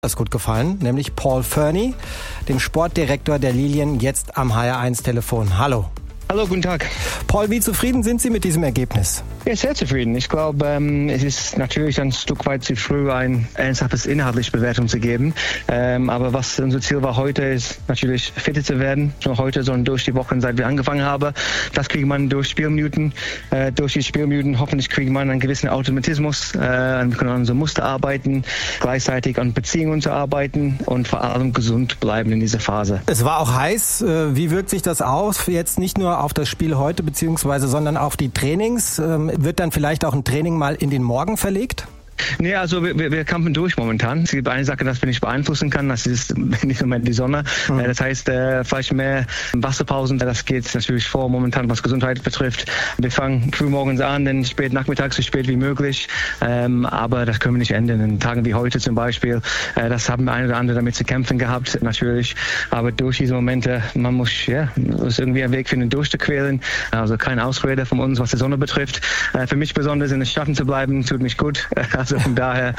Das gut gefallen, nämlich Paul Fernie, dem Sportdirektor der Lilien, jetzt am HR1-Telefon. Hallo. Hallo, guten Tag. Paul, wie zufrieden sind Sie mit diesem Ergebnis? Ja, sehr zufrieden. Ich glaube, es ist natürlich ein Stück weit zu früh, ein ernsthaftes inhaltliche Bewertung zu geben. Aber was unser Ziel war heute, ist natürlich fitter zu werden. Nicht nur heute, sondern durch die Wochen, seit wir angefangen haben. Das kriegt man durch Spielminuten. Durch die Spielminuten hoffentlich kriegt man einen gewissen Automatismus. Wir können an unser Muster arbeiten, gleichzeitig an Beziehungen zu arbeiten und vor allem gesund bleiben in dieser Phase. Es war auch heiß. Wie wirkt sich das aus? Jetzt nicht nur auf das Spiel heute, sondern auf die Trainings. Wird dann vielleicht auch ein Training mal in den Morgen verlegt? Nee, also wir kämpfen durch momentan. Es gibt eine Sache, das wir nicht beeinflussen kann, das ist nicht im Moment die Sonne. Das heißt, vielleicht mehr Wasserpausen, das geht natürlich vor momentan, was Gesundheit betrifft. Wir fangen früh morgens an, dann spät nachmittags, so spät wie möglich. Aber das können wir nicht ändern. In Tagen wie heute zum Beispiel, das haben wir ein oder andere damit zu kämpfen gehabt, natürlich. Aber durch diese Momente, man muss irgendwie einen Weg finden, durchzuquälen. Also keine Ausrede von uns, was die Sonne betrifft. Für mich besonders in den Schatten zu bleiben, tut mich gut. Also von daher,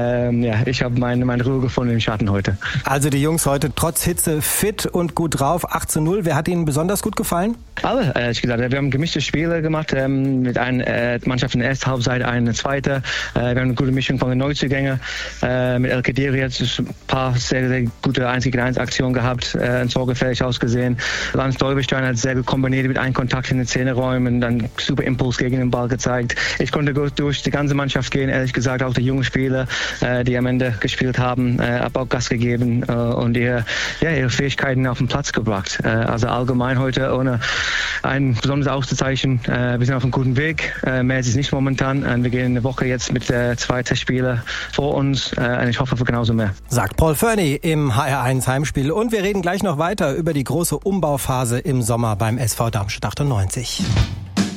ich habe meine Ruhe gefunden im Schatten heute. Also die Jungs heute trotz Hitze fit und gut drauf, 8:0. Wer hat Ihnen besonders gut gefallen? Alle, ehrlich gesagt. Wir haben gemischte Spiele gemacht, mit einer Mannschaft in der ersten Halbzeit, eine zweite. Wir haben eine gute Mischung von den Neuzugängen. Mit El Kadiri hat es ein paar sehr, sehr gute 1-gegen-1-Aktionen gehabt, ein Tor gefährlich ausgesehen. Lance Dolberstein hat sehr gut kombiniert mit einem Kontakt in den Zehnerräumen, dann super Impuls gegen den Ball gezeigt. Ich konnte gut durch die ganze Mannschaft gehen, ehrlich gesagt. Auch die jungen Spieler, die am Ende gespielt haben, haben auch Gas gegeben und ihre Fähigkeiten auf den Platz gebracht. Also allgemein heute ohne ein besonderes Auszuzeichnen. Wir sind auf einem guten Weg. Mehr ist es nicht momentan. Wir gehen in der Woche jetzt mit 2 Testspielen vor uns und ich hoffe für genauso mehr. Sagt Paul Fernie im HR1 Heimspiel. Und wir reden gleich noch weiter über die große Umbauphase im Sommer beim SV Darmstadt 98.